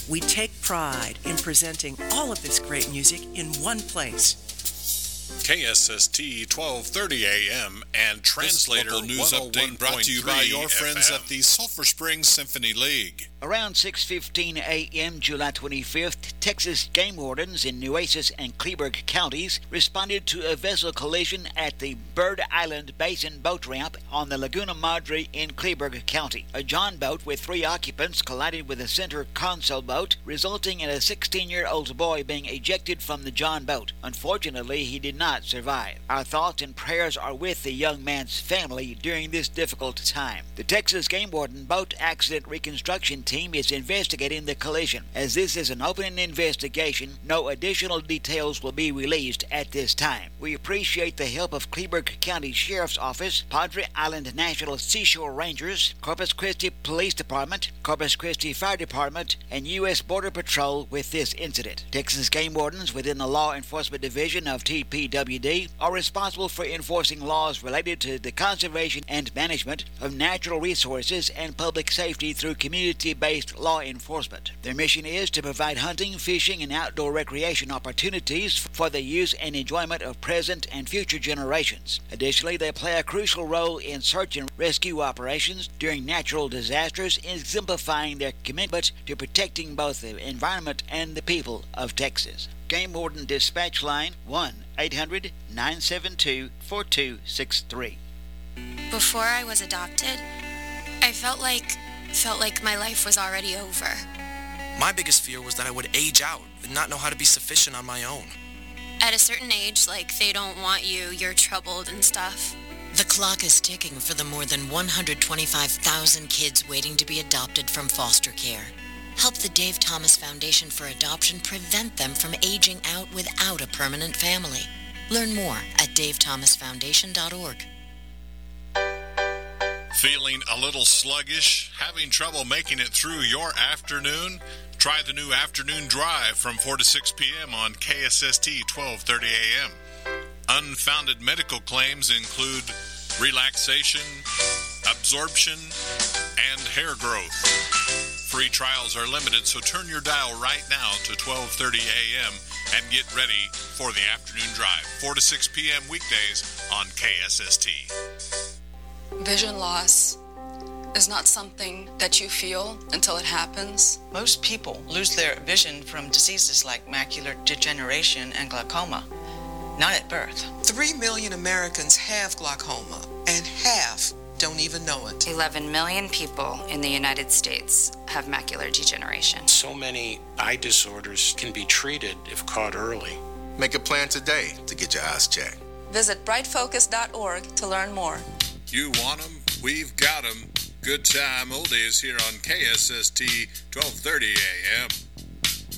We take pride in presenting all of this great music in one place. KSST 1230 AM and Translator local news update brought to you by your friends at the Sulphur Springs Symphony League. Around 6:15 a.m. July 25th, Texas game wardens in Nueces and Kleberg counties responded to a vessel collision at the Bird Island Basin boat ramp on the Laguna Madre in Kleberg County. A John boat with 3 occupants collided with a center console boat, resulting in a 16-year-old boy being ejected from the John boat. Unfortunately, he did not survive. Our thoughts and prayers are with the young man's family during this difficult time. The Texas Game Warden Boat Accident Reconstruction Team is investigating the collision. As this is an open investigation, no additional details will be released at this time. We appreciate the help of Kleberg County Sheriff's Office, Padre Island National Seashore Rangers, Corpus Christi Police Department, Corpus Christi Fire Department, and U.S. Border Patrol with this incident. Texas Game Wardens within the Law Enforcement Division of TPWD are responsible for enforcing laws related to the conservation and management of natural resources and public safety through community-based law enforcement. Their mission is to provide hunting, fishing, and outdoor recreation opportunities for the use and enjoyment of present and future generations. Additionally, they play a crucial role in search and rescue operations during natural disasters, exemplifying their commitment to protecting both the environment and the people of Texas. Game Warden Dispatch Line 1-800-972-4263. Before I was adopted, I felt like my life was already over. My biggest fear was that I would age out and not know how to be sufficient on my own. At a certain age, like they don't want you, you're troubled and stuff. The clock is ticking for the more than 125,000 kids waiting to be adopted from foster care. Help the Dave Thomas Foundation for Adoption prevent them from aging out without a permanent family. Learn more at davethomasfoundation.org. Feeling a little sluggish? Having trouble making it through your afternoon? Try the new afternoon drive from 4 to 6 p.m. on KSST 1230 a.m. Unfounded medical claims include relaxation, absorption, and hair growth. Free trials are limited, so turn your dial right now to 1230 a.m. and get ready for the afternoon drive, 4 to 6 p.m. weekdays on KSST. Vision loss is not something that you feel until it happens. Most people lose their vision from diseases like macular degeneration and glaucoma, not at birth. 3 million Americans have glaucoma, and half don't even know it. 11 million people in the United States have macular degeneration. So many eye disorders can be treated if caught early. Make a plan today to get your eyes checked. Visit brightfocus.org to learn more. You want them? We've got them. Good time oldies here on KSST 1230 a.m.